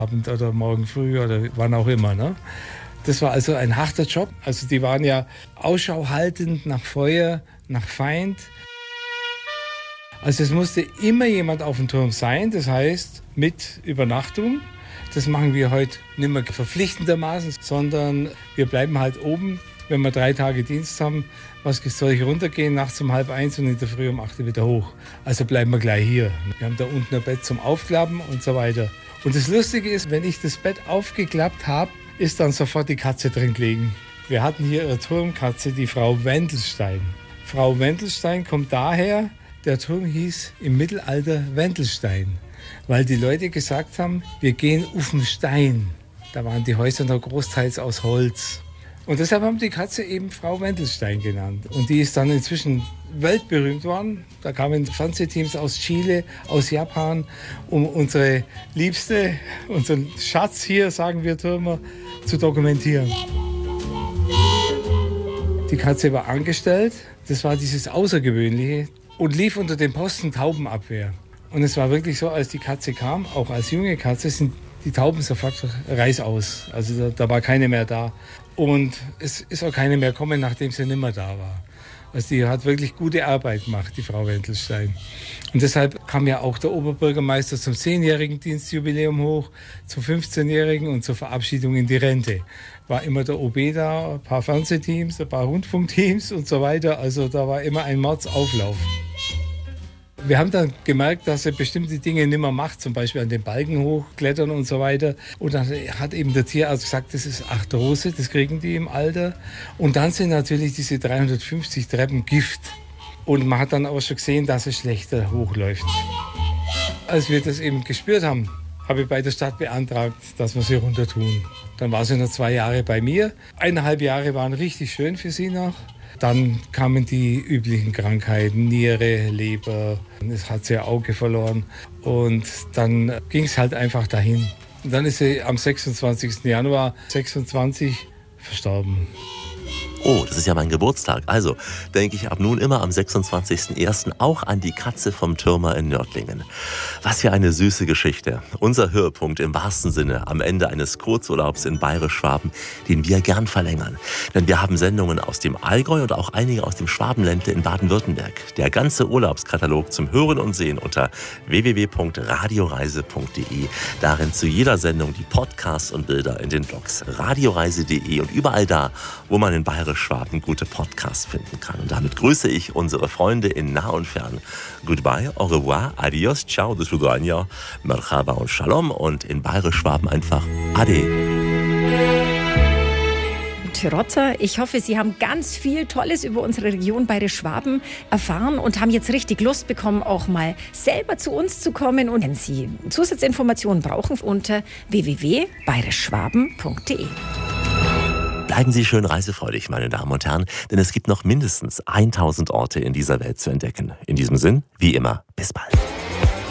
Abend oder morgen früh oder wann auch immer. Ne? Das war also ein harter Job. Also die waren ja Ausschau haltend nach Feuer, nach Feind. Also es musste immer jemand auf dem Turm sein, das heißt mit Übernachtung. Das machen wir heute nicht mehr verpflichtendermaßen, sondern wir bleiben halt oben, wenn wir 3 Tage Dienst haben. Was soll ich runtergehen, nachts um 12:30 und in der Früh um 8 Uhr wieder hoch. Also bleiben wir gleich hier. Wir haben da unten ein Bett zum Aufklappen und so weiter. Und das Lustige ist, wenn ich das Bett aufgeklappt habe, ist dann sofort die Katze drin gelegen. Wir hatten hier eine Turmkatze, die Frau Wendelstein. Frau Wendelstein kommt daher, der Turm hieß im Mittelalter Wendelstein, weil die Leute gesagt haben, wir gehen auf den Stein. Da waren die Häuser noch großteils aus Holz. Und deshalb haben die Katze eben Frau Wendelstein genannt. Und die ist dann inzwischen weltberühmt worden. Da kamen Fernsehteams aus Chile, aus Japan, um unseren Schatz hier, sagen wir Türmer, zu dokumentieren. Die Katze war angestellt, das war dieses Außergewöhnliche, und lief unter dem Posten Taubenabwehr. Und es war wirklich so, als die Katze kam, auch als junge Katze, sind die Tauben sofort reißaus. Also da war keine mehr da. Und es ist auch keine mehr gekommen, nachdem sie nicht mehr da war. Also die hat wirklich gute Arbeit gemacht, die Frau Wendelstein. Und deshalb kam ja auch der Oberbürgermeister zum 10-jährigen Dienstjubiläum hoch, zum 15-jährigen und zur Verabschiedung in die Rente. War immer der OB da, ein paar Fernsehteams, ein paar Rundfunkteams und so weiter. Also da war immer ein Mordsauflauf. Wir haben dann gemerkt, dass er bestimmte Dinge nicht mehr macht, zum Beispiel an den Balken hochklettern und so weiter. Und dann hat eben der Tierarzt gesagt, das ist Arthrose, das kriegen die im Alter. Und dann sind natürlich diese 350 Treppen Gift. Und man hat dann auch schon gesehen, dass es schlechter hochläuft. Als wir das eben gespürt haben, habe ich bei der Stadt beantragt, dass wir sie runter tun. Dann war sie noch 2 Jahre bei mir. 1,5 Jahre waren richtig schön für sie noch. Dann kamen die üblichen Krankheiten, Niere, Leber, es hat sie ihr Auge verloren und dann ging es halt einfach dahin. Und dann ist sie am 26. Januar 26 verstorben. Oh, das ist ja mein Geburtstag. Also denke ich ab nun immer am 26.01. auch an die Katze vom Türmer in Nördlingen. Was für eine süße Geschichte. Unser Höhepunkt im wahrsten Sinne am Ende eines Kurzurlaubs in Bayerisch-Schwaben, den wir gern verlängern. Denn wir haben Sendungen aus dem Allgäu und auch einige aus dem Schwabenländle in Baden-Württemberg. Der ganze Urlaubskatalog zum Hören und Sehen unter www.radioreise.de. Darin zu jeder Sendung die Podcasts und Bilder in den Blogs radioreise.de und überall da, wo man in Bayerisch-Schwaben gute Podcasts finden kann. Und damit grüße ich unsere Freunde in nah und fern. Goodbye, au revoir, adios, ciao, do swidania, merhaba und shalom und in Bayerisch-Schwaben einfach ade. Rotter, ich hoffe, Sie haben ganz viel Tolles über unsere Region Bayerisch-Schwaben erfahren und haben jetzt richtig Lust bekommen, auch mal selber zu uns zu kommen. Und wenn Sie Zusatzinformationen brauchen, unter www.bayerischschwaben.de. Bleiben Sie schön reisefreudig, meine Damen und Herren, denn es gibt noch mindestens 1000 Orte in dieser Welt zu entdecken. In diesem Sinn, wie immer, bis bald.